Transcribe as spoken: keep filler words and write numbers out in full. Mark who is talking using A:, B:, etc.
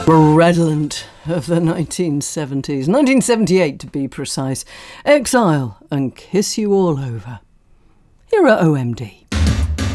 A: Redolent of the nineteen seventies, nineteen seventy-eight to be precise. Exile and Kiss You All Over. Here are O M D.